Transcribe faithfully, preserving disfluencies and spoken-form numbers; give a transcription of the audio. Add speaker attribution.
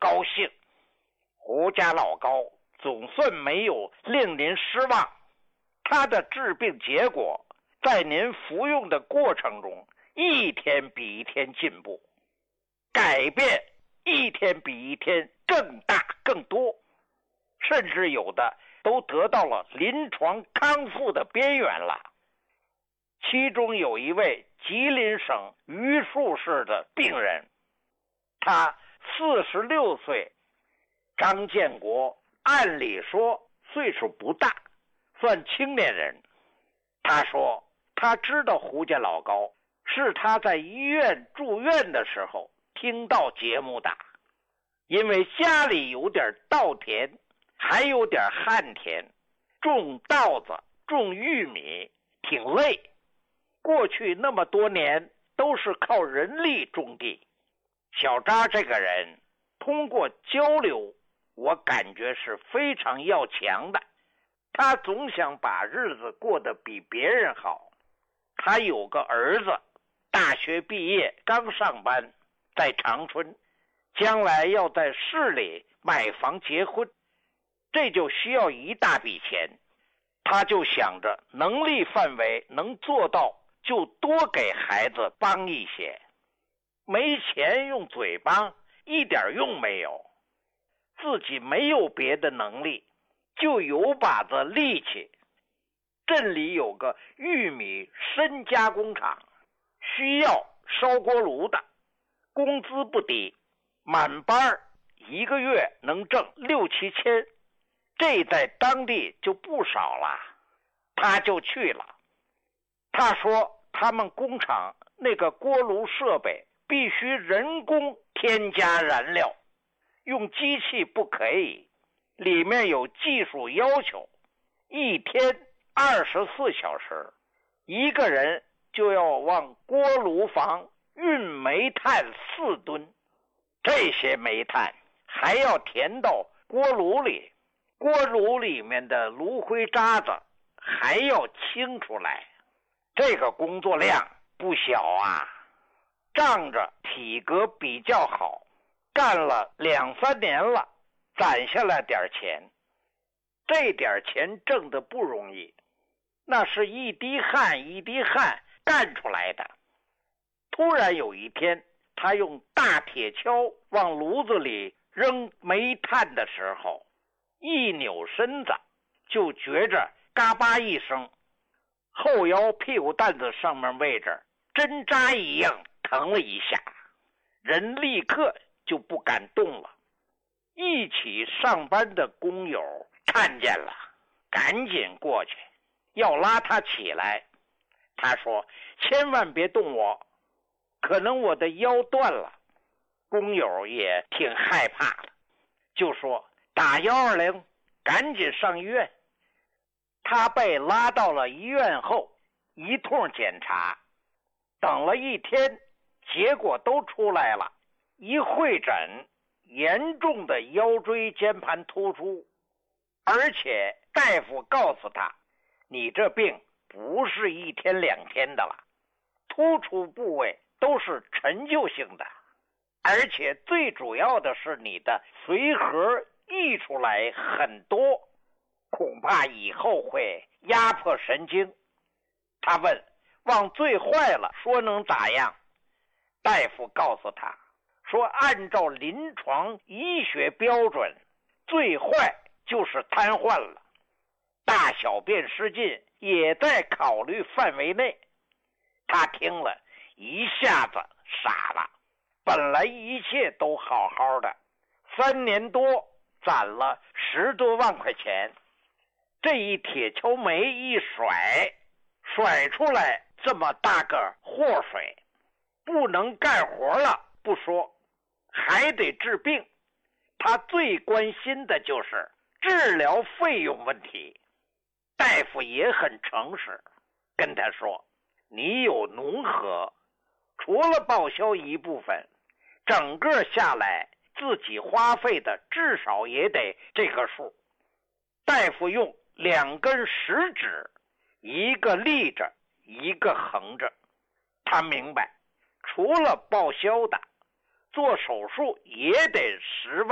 Speaker 1: 高兴。胡家老高总算没有令您失望，他的治病结果在您服用的过程中一天比一天进步，改变一天比一天更大更多，甚至有的都得到了临床康复的边缘了。其中有一位吉林省榆树市的病人，他四十六岁，张建国按理说岁数不大，算青年人。他说他知道胡家老高是他在医院住院的时候听到节目的，因为家里有点稻田，还有点旱田，种稻子种玉米挺累，过去那么多年都是靠人力种地。小扎这个人通过交流，我感觉是非常要强的，他总想把日子过得比别人好。他有个儿子大学毕业刚上班，在长春，将来要在市里买房结婚，这就需要一大笔钱。他就想着能力范围能做到就多给孩子帮一些，没钱用嘴帮一点用没有，自己没有别的能力，就有把子力气。镇里有个玉米深加工厂，需要烧锅炉的，工资不低，满班一个月能挣六七千，这在当地就不少了。他就去了。他说他们工厂那个锅炉设备必须人工添加燃料，用机器不可以，里面有技术要求，一天二十四小时，一个人就要往锅炉房运煤炭四吨，这些煤炭还要填到锅炉里，锅炉里面的炉灰渣子还要清出来，这个工作量不小啊。仗着体格比较好，干了两三年了，攒下来点钱。这点钱挣得不容易，那是一滴汗一滴汗干出来的。突然有一天，他用大铁锹往炉子里扔煤炭的时候，一扭身子就觉着嘎巴一声，后腰屁股蛋子上面位置针扎一样疼了一下，人立刻就不敢动了。一起上班的工友看见了，赶紧过去要拉他起来。他说千万别动我，可能我的腰断了。工友也挺害怕的，就说打一二零，赶紧上医院。他被拉到了医院后，一通检查，等了一天，结果都出来了。一会诊，严重的腰椎间盘突出，而且大夫告诉他，你这病不是一天两天的了，突出部位都是陈旧性的，而且最主要的是你的髓核溢出来很多，恐怕以后会压迫神经。他问往最坏了说能咋样？大夫告诉他说，按照临床医学标准，最坏就是瘫痪了，大小便失禁也在考虑范围内。他听了一下子傻了，本来一切都好好的，三年多攒了十多万块钱，这一铁锹煤一甩，甩出来这么大个祸水，不能干活了不说，还得治病。他最关心的就是治疗费用问题。大夫也很诚实，跟他说，你有农合，除了报销一部分，整个下来自己花费的至少也得这个数。大夫用两根食指，一个立着一个横着，他明白除了报销的，做手术也得十万